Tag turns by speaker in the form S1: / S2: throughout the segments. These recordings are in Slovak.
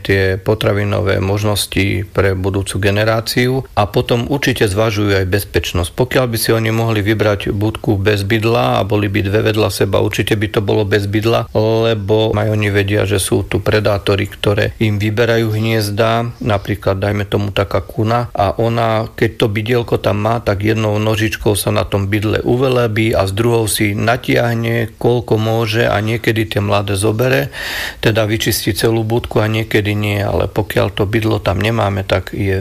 S1: tie potravinové možnosti pre budúcu generáciu a potom určite zvažujú aj bezpečnosť. Pokiaľ by si oni mohli vybrať budku bez bydla a boli by dve vedľa seba, určite by to bolo bez bydla, lebo aj oni vedia, že sú tu predátori, ktoré im vyberajú hniezda, napríklad dajme tomu taká kuna a ona, keď to bydielko tam má, tak jednou nožičkou sa na tom bydle uvelebí a s druhou si natiahne, koľko môže a niekedy tie mladé zobere, teda vyčistí celú budku a niekedy nie, ale pokiaľ to bydlo tam nemáme, tak je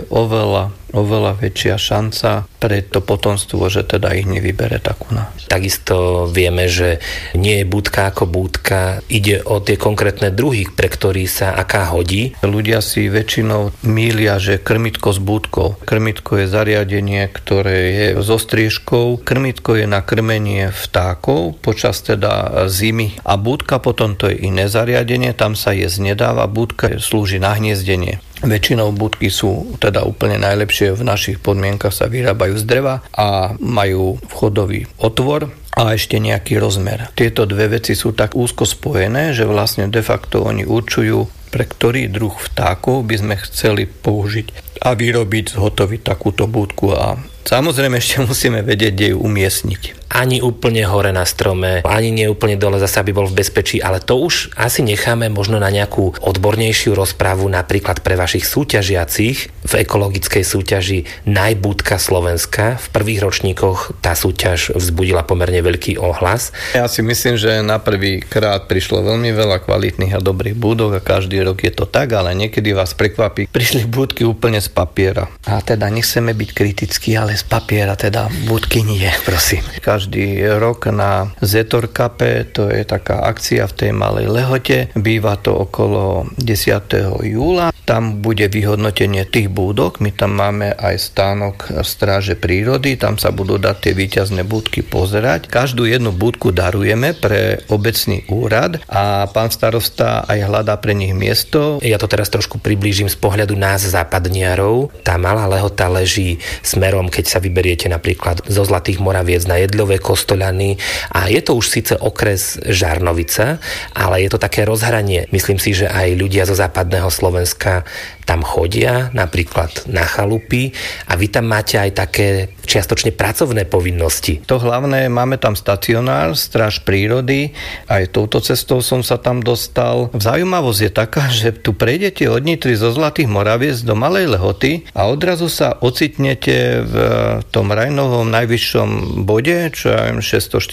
S1: oveľa väčšia šanca pre to potomstvo, že teda ich nevybere tá kuna.
S2: Takisto vieme, že nie je budka ako budka, ide o tie konkrétne druhy, pre ktorý sa aká hodí.
S1: Ľudia si väčšinou mýlia, že krmitko s budkou. Krmitko je zariadenie, ktoré je so striežkou. Krmitko je na krmenie vtákov počas teda zimy. A budka potom to je iné zariadenie, tam sa jesť nedáva. Budka slúži na hniezdenie. Väčšinou budky sú teda úplne najlepšie, v našich podmienkach sa vyrábajú z dreva a majú vchodový otvor a ešte nejaký rozmer. Tieto dve veci sú tak úzko spojené, že vlastne de facto oni určujú, pre ktorý druh vtákov by sme chceli použiť a vyrobiť, zhotoviť takúto budku a samozrejme ešte musíme vedieť, kde ju umiestniť.
S2: Ani úplne hore na strome, ani nie úplne dole, zase aby bol v bezpečí, ale to už asi necháme možno na nejakú odbornejšiu rozpravu, napríklad pre vašich súťažiacich v ekologickej súťaži Najbudka Slovenska. V prvých ročníkoch tá súťaž vzbudila pomerne veľký ohlas.
S1: Ja si myslím, že na prvý krát prišlo veľmi veľa kvalitných a dobrých búdok a každý rok je to tak, ale niekedy vás prekvapí. Prišli búdky úplne z papiera. A teda nechceme byť kritickí, ale z papiera teda búdky nie, prosím. Každý rok na Zetor Cupe, to je taká akcia v tej Malej Lehote, býva to okolo 10. júla. Tam bude vyhodnotenie tých búdok, my tam máme aj stánok Stráže prírody, tam sa budú dať tie víťazné búdky pozerať. Každú jednu búdku darujeme pre obecný úrad a pán starosta aj hľadá pre nich miesto.
S2: Ja to teraz trošku priblížim z pohľadu nás západniarov. Tá Malá Lehota leží smerom, keď sa vyberiete napríklad zo Zlatých Moraviec na Jedľové Kostoľany a je to už síce okres Žarnovica, ale je to také rozhranie. Myslím si, že aj ľudia zo západného Slovenska tam chodia, napríklad na chalupy a vy tam máte aj také čiastočne pracovné povinnosti.
S1: To hlavné, máme tam stacionár, Stráž prírody, aj touto cestou som sa tam dostal. Zaujímavosť je taká, že tu prejdete od Nitry zo Zlatých Moraviec do Malej Lehoty a odrazu sa ocitnete v tom Rajnovom najvyššom bode, čo ja viem,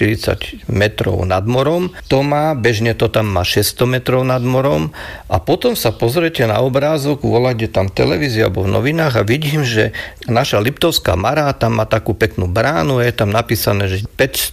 S1: 640 metrov nad morom. To má, bežne to tam má 600 metrov nad morom a potom sa pozriete na obrázok, voláte tam televízia alebo v novinách a vidím, že naša Liptovská Mará tam má takú peknú bránu, je tam napísané, že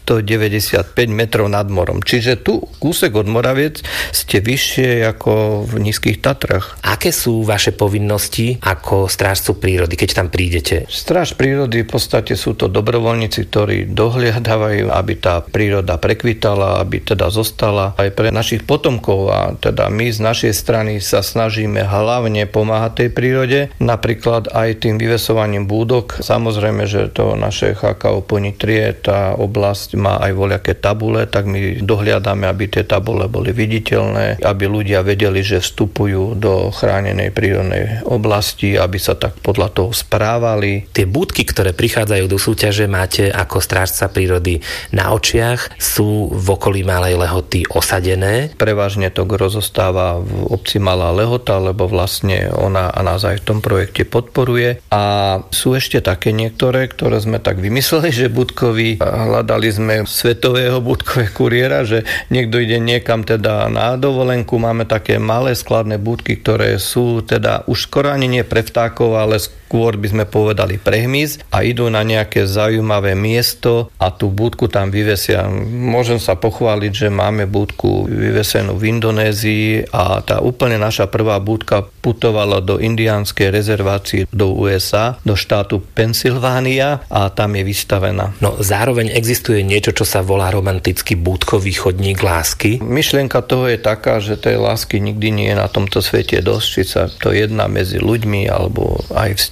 S1: 595 metrov nad morom. Čiže tu kúsek od Moraviec ste vyššie ako v Nízkych Tatrách.
S2: Aké sú vaše povinnosti ako strážcu prírody, keď tam prídete?
S1: Stráž prírody v podstate sú to dobrovoľníci, ktorí dohliadajú, aby tá príroda prekvitala, aby teda zostala aj pre našich potomkov a teda my z našej strany sa snažíme hlavne pomáhať tej prírode, napríklad aj tým vyvesovaním búdok. Samozrejme, že to naše CHKO Ponitrie, tá oblasť má aj voľaké tabule, tak my dohliadame, aby tie tabule boli viditeľné, aby ľudia vedeli, že vstupujú do chránenej prírodnej oblasti, aby sa tak podľa toho správali.
S2: Tie búdky, ktoré prichádzajú do súťaže, máte ako strážca prírody na očiach, sú v okolí Malej Lehoty osadené.
S1: Prevažne to gro zostáva v obci Malá Lehota, lebo vlastne ona nás aj v tom projekte podporuje. A sú ešte také niektoré, ktoré sme tak vymysleli, že budkoví, hľadali sme svetového budkového kuriéra, že niekto ide niekam teda na dovolenku, máme také malé skladné budky, ktoré sú teda už skoro ani nie pre vtákov, ale skôr by sme povedali pre hmyz a idú na nejaké zaujímavé miesto a tú budku tam vyvesia. Môžem sa pochváliť, že máme budku vyvesenú v Indonézii a tá úplne naša prvá budka putovala do indiánskej rezervácie do USA, do štátu Pensylvánia a tam je vystavená.
S2: No zároveň existuje niečo, čo sa volá romantický búdkový chodník lásky.
S1: Myšlienka toho je taká, že tej lásky nikdy nie je na tomto svete dosť, či sa to jedná medzi ľuďmi alebo aj vzťah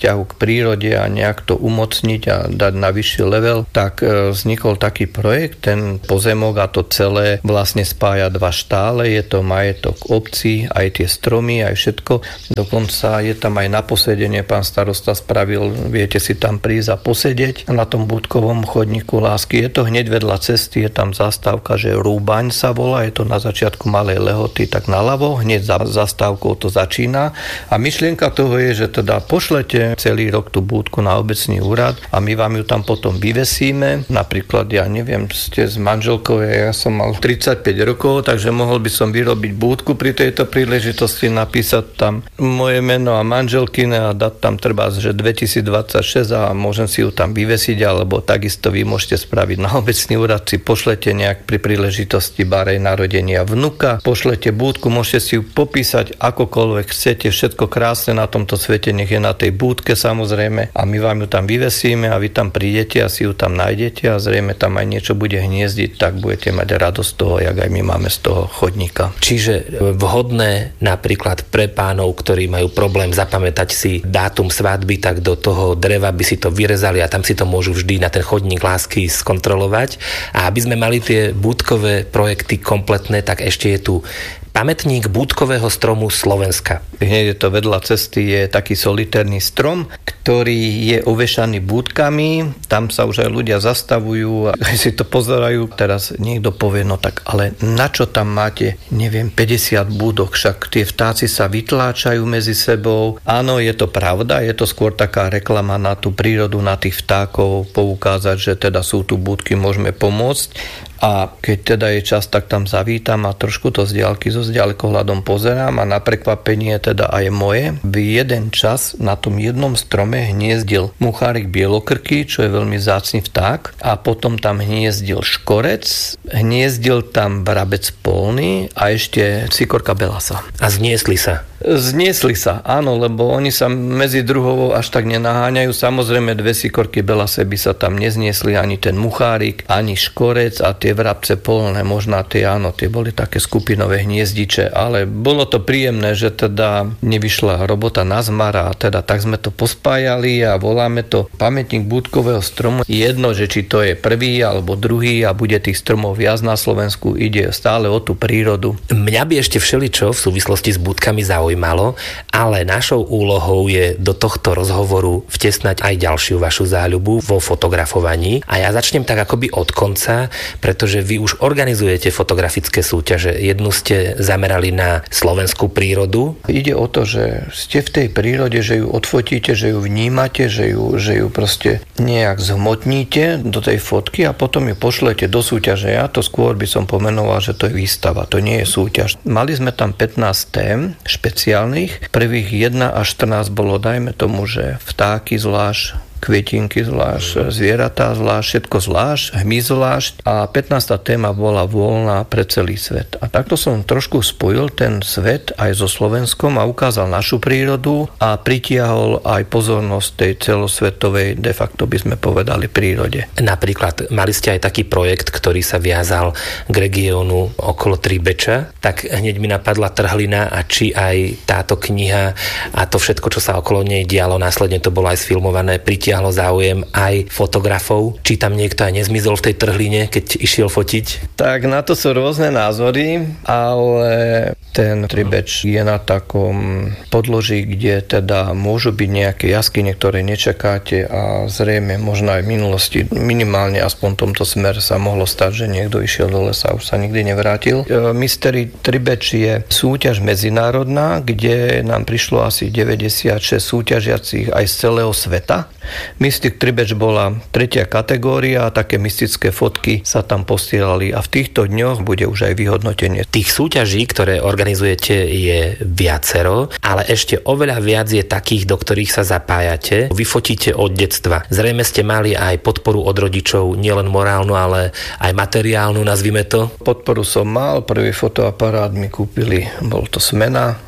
S1: vzťahu k prírode a nejak to umocniť a dať na vyšší level, tak vznikol taký projekt, ten pozemok a to celé vlastne spája dva štále, je to majetok obcí, aj tie stromy, aj všetko. Dokonca je tam aj na posedenie, pán starosta spravil, viete si tam prísť a posedieť na tom Budkovom chodníku lásky. Je to hneď vedľa cesty, je tam zastávka, že Rúbaň sa volá, je to na začiatku Malej Lehoty, tak naľavo, hneď za zastávkou to začína. A myšlienka toho je, že teda pošlete celý rok tú búdku na obecný úrad a my vám ju tam potom vyvesíme. Napríklad, ja neviem, ste z manželkou, ja som mal 35 rokov, takže mohol by som vyrobiť búdku pri tejto príležitosti, napísať tam moje meno a manželkine a dať tam treba, že 2026 a môžem si ju tam vyvesiť, alebo takisto vy môžete spraviť na obecný úrad, si pošlete nejak pri príležitosti bárej narodenia vnuka, pošlete búdku, môžete si ju popísať akokoľvek chcete, všetko krásne na tomto svete, nech je na tej búdke samozrejme a my vám ju tam vyvesíme a vy tam prídete a si ju tam nájdete a zrejme tam aj niečo bude hniezdiť, tak budete mať radosť z toho, jak aj my máme z toho chodníka.
S2: Čiže vhodné napríklad pre pánov, ktorí majú problém zapamätať si dátum svadby, tak do toho dreva by si to vyrezali a tam si to môžu vždy na ten chodník lásky skontrolovať. A aby sme mali tie búdkové projekty kompletné, tak ešte je tu pamätník búdkového stromu Slovenska.
S1: Hneď je to vedľa cesty, je taký solitérny strom, ktorý je ovešaný búdkami. Tam sa už aj ľudia zastavujú a si to pozerajú. Teraz niekto povie, no tak ale na čo tam máte, neviem, 50 búdok, však tie vtáci sa vytláčajú medzi sebou. Áno, je to pravda, je to skôr taká reklama na tú prírodu, na tých vtákov, poukázať, že teda sú tu búdky, môžeme pomôcť. A keď teda je čas, tak tam zavítam a trošku to z diaľky so ďalekohľadom pozerám a na prekvapenie teda aj moje. V jeden čas na tom jednom strome hniezdil muchárik bielokrky, čo je veľmi vzácny vták, a potom tam hniezdil škorec, hniezdil tam vrabec polný a ešte cikorka belasa.
S2: A zniesli sa?
S1: Zniesli sa, áno, lebo oni sa medzi druhovou až tak nenaháňajú. Samozrejme, dve sikorky belase by sa tam nezniesli, ani ten muchárik, ani škorec a tie vrabce polné, možná tie, áno, tie boli také skupinové hniezdiče, ale bolo to príjemné, že teda nevyšla robota na zmar a teda tak sme to pospájali a voláme to pamätník búdkového stromu. Jedno, že či to je prvý alebo druhý a bude tých stromov viac na Slovensku, ide stále o tú prírodu.
S2: Mňa by ešte všeličo v súvislosti s búdkami zaujímalo, ale našou úlohou je do tohto rozhovoru vtesnať aj ďalšiu vašu záľubu vo fotografovaní. A ja začnem tak akoby od konca, pretože vy už organizujete fotografické súťaže. Jednu ste zamerali na slovenskú prírodu.
S1: Ide o to, že ste v tej prírode, že ju odfotíte, že ju vnímate, že ju proste nejak zhmotníte do tej fotky a potom ju pošlete do súťaže. Ja to skôr by som pomenoval, že to je výstava, to nie je súťaž. Mali sme tam 15 tém špeciálnych. Prvých 1 až 14 bolo, dajme tomu, že vtáky zvlášť, kvietinky zvlášť, zvieratá zvlášť, všetko zvlášť, hmyz zvlášť a 15. téma bola voľná pre celý svet. A takto som trošku spojil ten svet aj so Slovenskom a ukázal našu prírodu a pritiahol aj pozornosť tej celosvetovej, de facto by sme povedali, prírode.
S2: Napríklad mali ste aj taký projekt, ktorý sa viazal k regiónu okolo Tribeča, tak hneď mi napadla trhlina a či aj táto kniha a to všetko, čo sa okolo nej dialo, následne to bolo aj sfilmované, pritiahlo záujem aj fotografov. Či tam niekto aj nezmizol v tej trhline, keď išiel fotiť?
S1: Tak na to sú rôzne názory, ale ten Tribeč je na takom podloží, kde teda môžu byť nejaké jaskyne, ktoré nečakáte a zrejme možno aj v minulosti, minimálne aspoň v tomto smere sa mohlo stať, že niekto išiel do lesa a už sa nikdy nevrátil. Mystery Tribeč je súťaž medzinárodná, kde nám prišlo asi 96 súťažiacich aj z celého sveta. Mystic Tribeč bola 3. kategória a také mystické fotky sa tam postierali a v týchto dňoch bude už aj vyhodnotenie.
S2: Tých súťaží, ktoré organizujete, je viacero, ale ešte oveľa viac je takých, do ktorých sa zapájate. Vy fotíte od detstva. Zrejme ste mali aj podporu od rodičov, nielen morálnu, ale aj materiálnu, nazvime to.
S1: Podporu som mal, prvý fotoaparát mi kúpili, bol to Smena,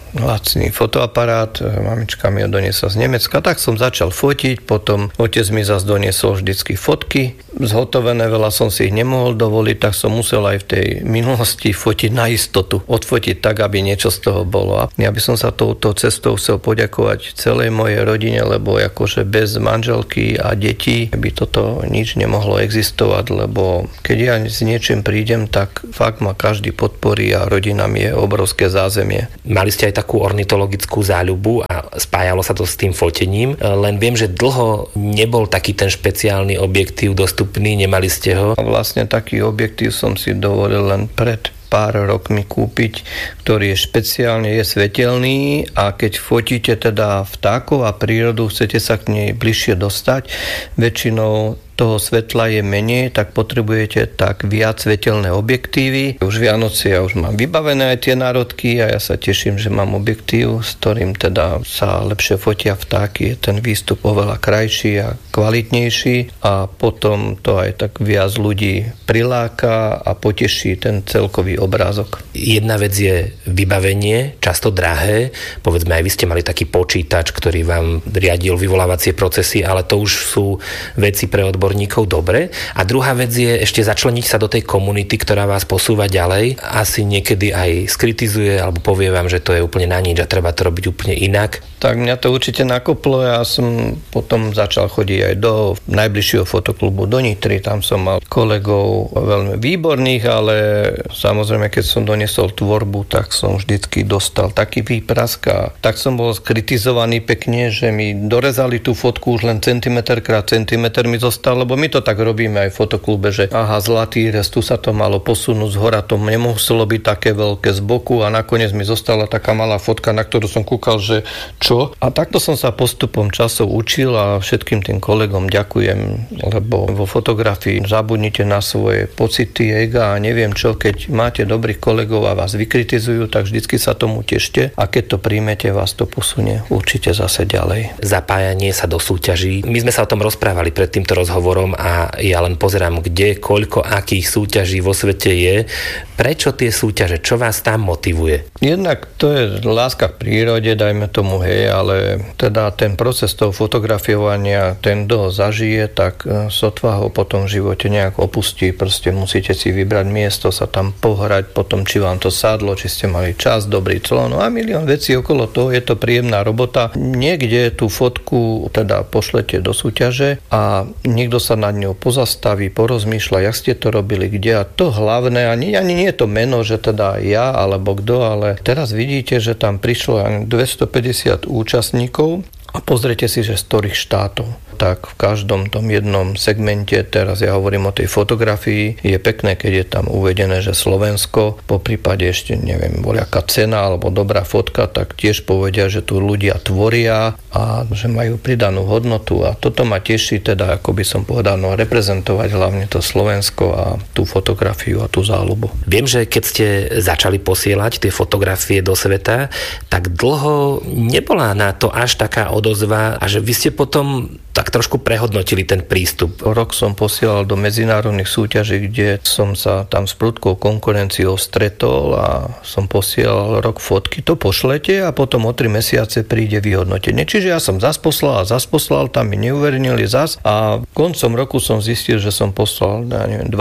S1: lacný fotoaparát, mamička mi ho doniesla z Nemecka, tak som začal fotiť, potom otec mi zase doniesol vždycky fotky, zhotovené, veľa som si ich nemohol dovoliť, tak som musel aj v tej minulosti fotiť na istotu, odfotiť tak, aby niečo z toho bolo. A ja by som sa touto cestou chcel poďakovať celej mojej rodine, lebo akože bez manželky a detí by toto nič nemohlo existovať, lebo keď ja s niečím prídem, tak fakt ma každý podporí a rodina mi je obrovské zázemie.
S2: Mali ste aj takú ornitologickú záľubu a spájalo sa to s tým fotením, len viem, že dlho nebol taký ten špeciálny objektív dostupný, nemali ste ho?
S1: Vlastne taký objektív som si dovolil len pred pár rokmi kúpiť, ktorý je špeciálne, je svetelný a keď fotíte teda vtákov a prírodu, chcete sa k nej bližšie dostať, väčšinou toho svetla je menej, tak potrebujete tak viac svetelné objektívy. Už Vianoce ja už mám vybavené aj tie národky a ja sa teším, že mám objektív, s ktorým teda sa lepšie fotia vtáky. Je ten výstup oveľa krajší a kvalitnejší a potom to aj tak viac ľudí priláka a poteší ten celkový obrázok.
S2: Jedna vec je vybavenie, často drahé. Povedzme, aj vy ste mali taký počítač, ktorý vám riadil vyvolávacie procesy, ale to už sú veci pre odborníkov dobre. A druhá vec je ešte začleniť sa do tej komunity, ktorá vás posúva ďalej. Asi niekedy aj skritizuje alebo povie vám, že to je úplne na nič a treba to robiť úplne inak.
S1: Tak mňa to určite nakoplo. Ja som potom začal chodiť aj do najbližšieho fotoklubu do Nitry. Tam som mal kolegov veľmi výborných, ale samozrejme, keď som doniesol tvorbu, tak som vždycky dostal taký výprask a tak som bol skritizovaný pekne, že mi dorezali tú fotku už len centimetr krát centimetr mi zostal, lebo my to tak robíme aj v fotoklube, že aha, zlatý rez, tu sa to malo posunúť, zhora to nemuselo byť také veľké z boku a nakoniec mi zostala taká malá fotka, na ktorú som kúkal, že čo? A takto som sa postupom časov učil a všetkým tým kolegom ďakujem, lebo vo fotografii zabudnite na svoje pocity, ega a neviem čo, keď máte dobrých kolegov a vás vykritizujú, tak vždycky sa tomu tešte a keď to príjmete, vás to posunie určite zase ďalej.
S2: Zapájanie sa do súťaží. My sme sa o tom rozprávali pred týmto rozhovorom a ja len pozerám, kde, koľko, akých súťaží vo svete je. Prečo tie súťaže? Čo vás tam motivuje?
S1: Jednak to je láska k prírode, dajme tomu, hej, ale teda ten proces toho fotografovania, ten, kto ho zažije, tak sotva ho potom v živote nejak opustí. Proste musíte si vybrať miesto, sa tam pohrať, potom či vám to sadlo, či ste mali čas, dobrý clon, no a milión vecí okolo toho, je to príjemná robota. Niekde tú fotku teda pošlete do súťaže a niekto sa nad ňou pozastaví, porozmýšľa, jak ste to robili, kde a to hlavné, ani nie je to meno, že teda ja alebo kto, ale teraz vidíte, že tam prišlo 250 účastníkov a pozrite si, že z ktorých štátov. Tak v každom tom jednom segmente, teraz ja hovorím o tej fotografii, je pekné, keď je tam uvedené, že Slovensko, po prípade ešte neviem, voľaká cena alebo dobrá fotka, tak tiež povedia, že tu ľudia tvoria a že majú pridanú hodnotu a toto ma teší, teda ako by som povedal, no reprezentovať hlavne to Slovensko a tú fotografiu a tú záľubu.
S2: Viem, že keď ste začali posielať tie fotografie do sveta, tak dlho nebola na to až taká odozva a že vy ste potom tak trošku prehodnotili ten prístup.
S1: Rok som posielal do medzinárodných súťaží, kde som sa tam s prudkou konkurenciou stretol a som posielal rok fotky. To pošlete a potom o 3 mesiace príde vyhodnotenie. Čiže ja som zas poslal, tam mi neuverejnili zas a koncom roku som zistil, že som poslal 25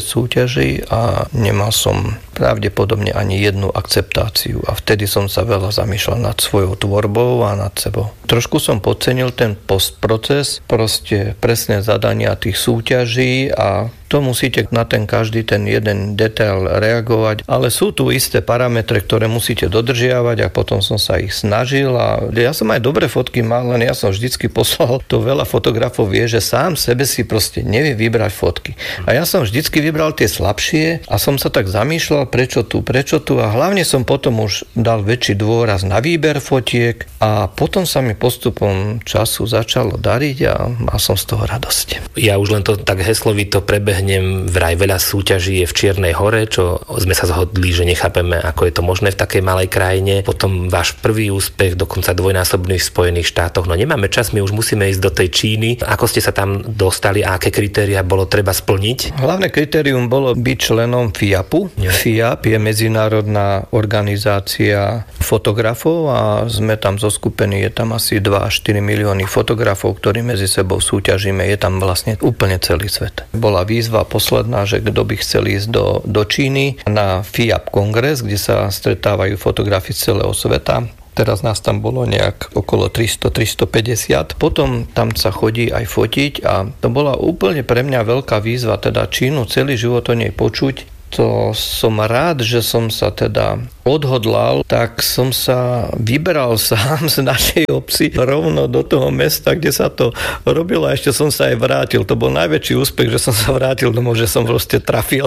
S1: súťaží a nemal som pravdepodobne ani jednu akceptáciu a vtedy som sa veľa zamýšľal nad svojou tvorbou a nad sebou. Trošku som podcenil ten postproces, proste presné zadania tých súťaží a to musíte na ten každý ten jeden detail reagovať, ale sú tu isté parametre, ktoré musíte dodržiavať a potom som sa ich snažil a ja som aj dobré fotky mal, len ja som vždycky poslal, to veľa fotografov vie, že sám sebe si proste nevie vybrať fotky. A ja som vždycky vybral tie slabšie a som sa tak zamýšľal, prečo tu a hlavne som potom už dal väčší dôraz na výber fotiek a potom sa mi postupom času začalo dariť a mal som z toho radosť.
S2: Ja už len to tak heslovito prebehnem rozbehnem, vraj veľa súťaží je v Čiernej Hore, čo sme sa zhodli, že nechápeme, ako je to možné v takej malej krajine. Potom váš prvý úspech, dokonca dvojnásobný v Spojených štátoch. No nemáme čas, my už musíme ísť do tej Číny. Ako ste sa tam dostali a aké kritériá bolo treba splniť?
S1: Hlavné kritérium bolo byť členom FIAPu. FIAP je medzinárodná organizácia fotografov a sme tam zoskupení, je tam asi 2 až 4 milióny fotografov, ktorí medzi sebou súťažíme. Je tam vlastne úplne celý svet. Bola výzva posledná, že kto by chcel ísť do Číny na FIAP kongres, kde sa stretávajú fotografi z celého sveta. Teraz nás tam bolo nejak okolo 300-350. Potom tam sa chodí aj fotiť a to bola úplne pre mňa veľká výzva, teda Čínu celý život o nej počuť. To som rád, že som sa teda odhodlal, tak som sa vyberal sám z našej obci rovno do toho mesta, kde sa to robilo a ešte som sa aj vrátil. To bol najväčší úspech, že som sa vrátil domov, že som proste trafil.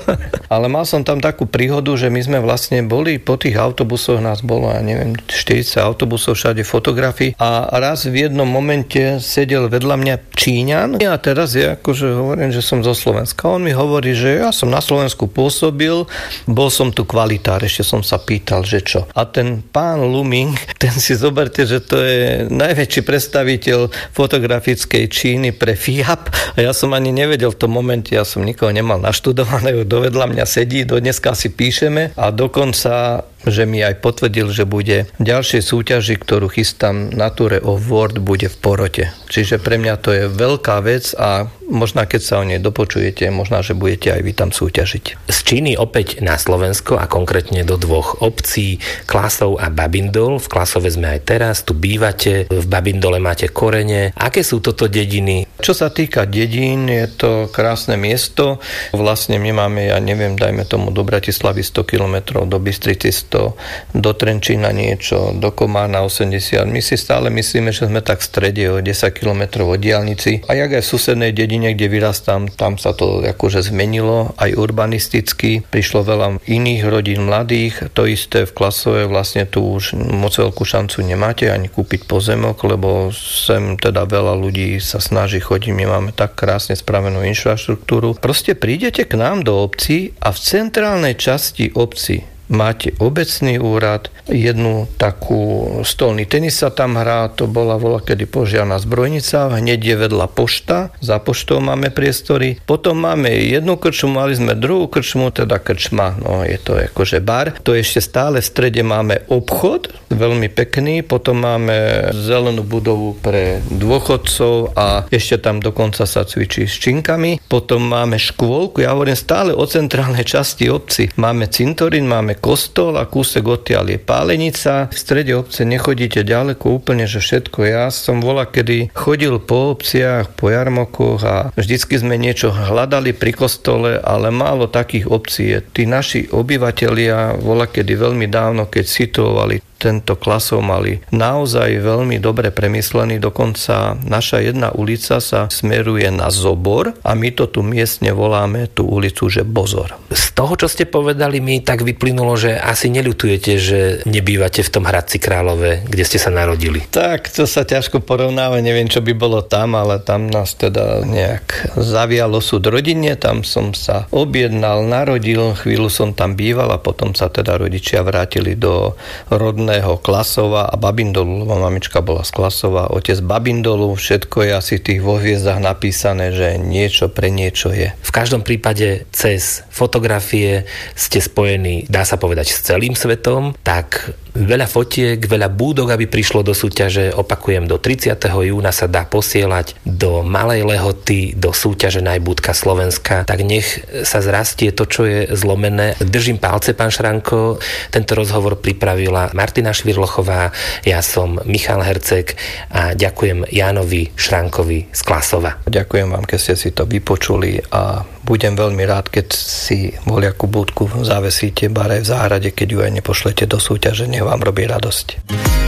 S1: Ale mal som tam takú príhodu, že my sme vlastne boli po tých autobusoch, nás bolo, ja neviem, 40 autobusov, všade fotografii a raz v jednom momente sedel vedľa mňa Číňan a teraz ja akože hovorím, že som zo Slovenska. On mi hovorí, že ja som na Slovensku pôsobil, bol som tu kvalitár, ešte som sa pýtal, že čo. A ten pán Luming, ten si zoberte, že to je najväčší predstaviteľ fotografickej Číny pre FIAP a ja som ani nevedel v tom momente, ja som nikoho nemal naštudovaného, dovedľa mňa sedí, do dneska si píšeme a dokonca že mi aj potvrdil, že bude v ďalšej súťaži, ktorú chystám na Tour of World, bude v porote. Čiže pre mňa to je veľká vec a možná keď sa o nej dopočujete, možná, že budete aj vy tam súťažiť.
S2: Z Číny opäť na Slovensko a konkrétne do 2 obcí, Klasov a Babindol. V Klasove sme aj teraz, tu bývate, v Babindole máte korene. Aké sú toto dediny?
S1: Čo sa týka dedín, je to krásne miesto. Vlastne my máme, ja neviem, dajme tomu do Bratislavy 100 km, do Bystrici 100, do Trenčína niečo, do Komárna 80. My si stále myslíme, že sme tak v strede o 10 km od diaľnici. A jak aj v susednej dedine, kde vyrastám, tam sa to akože zmenilo, aj urbanisticky. Prišlo veľa iných rodín mladých. To isté v Klasove, vlastne tu už moc veľkú šancu nemáte ani kúpiť pozemok, lebo sem teda veľa ľudí sa snaží chodiť. My máme tak krásne spravenú infraštruktúru. Proste prídete k nám do obci a v centrálnej časti obci máte obecný úrad, jednu takú stolný tenis sa tam hrá, to bola voľakedy požiarna zbrojnica, hneď je vedľa pošta, za poštou máme priestory, potom máme jednu krčmu, mali sme druhú krčmu, teda krčma, no je to akože bar, to ešte stále v strede máme obchod, veľmi pekný, potom máme zelenú budovu pre dôchodcov a ešte tam dokonca sa cvičí s činkami, potom máme škôlku, ja hovorím stále o centrálnej časti obci, máme cintorín, máme kostol a kúsek odtiaľ je pálenica. V strede obce nechodíte ďaleko úplne, že všetko. Ja som kedy chodil po obciach, po jarmokoch a vždycky sme niečo hľadali pri kostole, ale málo takých obcí je. Tí naši obyvatelia kedy veľmi dávno, keď situovali tento Klasov, mali naozaj veľmi dobre premyslený, dokonca naša jedna ulica sa smeruje na Zobor a my to tu miestne voláme tú ulicu, že Bozor.
S2: Z toho, čo ste povedali mi, tak vyplynulo, že asi neľutujete, že nebývate v tom Hradci Králové, kde ste sa narodili.
S1: Tak, to sa ťažko porovnáva, neviem, čo by bolo tam, ale tam nás teda nejak zavialo súd rodine, tam som sa objednal, narodil, chvíľu som tam býval a potom sa teda rodičia vrátili do rodného Klasova a Babindolu, lebo mamička bola z Klasova, otec Babindolu, všetko je asi v tých vo hviezdach napísané, že niečo pre niečo je.
S2: V každom prípade cez fotografie ste spojení, dá sa povedať, s celým svetom, tak veľa fotiek, veľa búdok, aby prišlo do súťaže. Opakujem, do 30. júna sa dá posielať do Malej Lehoty, do súťaže Najbúdka Slovenska. Tak nech sa zrastie to, čo je zlomené. Držím palce, pán Šranko. Tento rozhovor pripravila Martina Švirlochová, ja som Michal Herceg a ďakujem Jánovi Šrankovi z Klasova.
S1: Ďakujem vám, keď ste si to vypočuli a budem veľmi rád, keď si voľakú búdku zavesíte bare v záhrade, keď ju aj nepošlete do súťaže, nech vám robí radosť.